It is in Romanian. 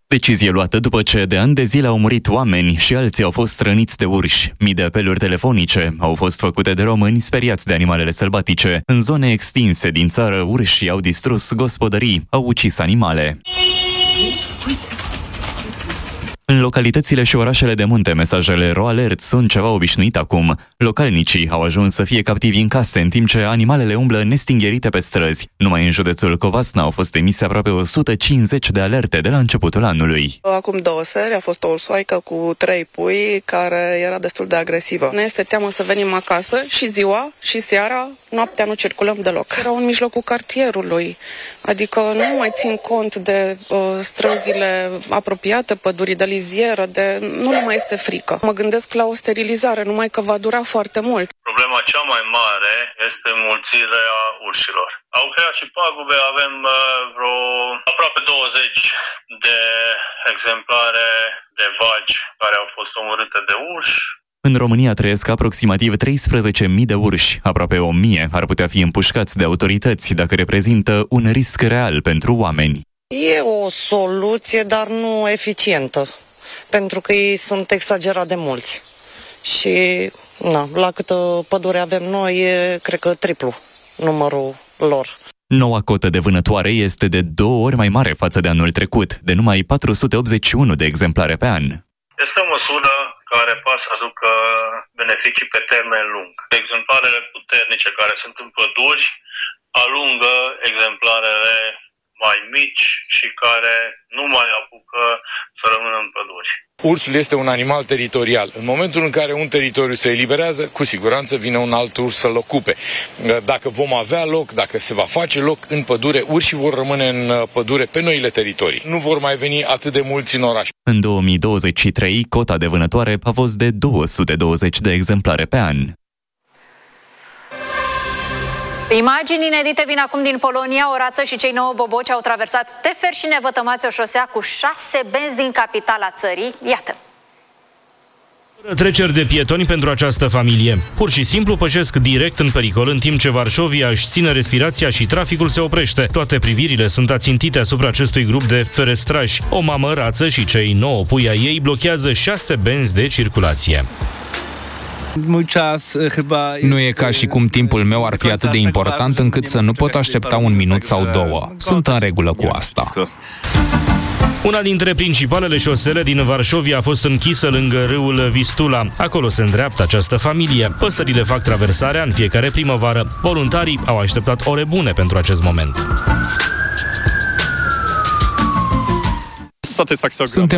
Decizie luată după ce de ani de zile au murit oameni și alții au fost răniți de urși. Mii de apeluri telefonice au fost făcute de români speriați de animalele sălbatice. În zone extinse din țară, urșii au distrus gospodării, au ucis animale. În localitățile și orașele de munte, mesajele RoAlert sunt ceva obișnuit acum. Localnicii au ajuns să fie captivi în case, în timp ce animalele umblă nestingherite pe străzi. Numai în județul Covasna au fost emise aproape 150 de alerte de la începutul anului. Acum 2 seri a fost o ursoaică cu 3 pui care era destul de agresivă. Ne este teamă să venim acasă și ziua și seara, noaptea nu circulăm deloc. Era în mijlocul cartierului, adică nu mai țin cont de străzile apropiate, pădurii de lizieră, nu le mai este frică. Mă gândesc la o sterilizare, numai că va dura foarte mult. Problema cea mai mare este mulțirea urșilor. Au creat și pagube, avem vreo aproape 20 de exemplare de vaci care au fost omorâte de urși. În România trăiesc aproximativ 13.000 de urși. Aprope 1.000 ar putea fi împușcați de autorități dacă reprezintă un risc real pentru oameni. E o soluție, dar nu eficientă, pentru că ei sunt exagerat de mulți. Și la câtă pădure avem noi, cred că triplu numărul lor. Noua cotă de vânătoare este de 2 ori mai mare față de anul trecut, de numai 481 de exemplare pe an. Este o măsură care poate să aducă beneficii pe termen lung. Exemplarele puternice care sunt în păduri alungă exemplarele mai mici și care nu mai apucă să rămână în păduri. Ursul este un animal teritorial. În momentul în care un teritoriu se eliberează, cu siguranță vine un alt urs să-l ocupe. Dacă vom avea loc, dacă se va face loc în pădure, urșii vor rămâne în pădure pe noile teritorii. Nu vor mai veni atât de mulți în oraș. În 2023, cota de vânătoare a fost de 220 de exemplare pe an. Imagini inedite vin acum din Polonia. O rață și cei 9 boboci au traversat tefer și nevătămați o șosea cu 6 benzi din capitala țării. Iată! Treceri de pietoni pentru această familie. Pur și simplu pășesc direct în pericol, în timp ce Varșovia își ține respirația și traficul se oprește. Toate privirile sunt ațintite asupra acestui grup de ferestrași. O mamă rață și cei 9 pui ai ei blochează 6 benzi de circulație. Nu e ca și cum timpul meu ar fi atât de important încât să nu pot aștepta 1 minut sau 2. Sunt în regulă cu asta. Una dintre principalele șosele din Varșovia a fost închisă lângă râul Vistula. Acolo se îndreaptă această familie. Păsările fac traversarea în fiecare primăvară. Voluntarii au așteptat ore bune pentru acest moment. Suntem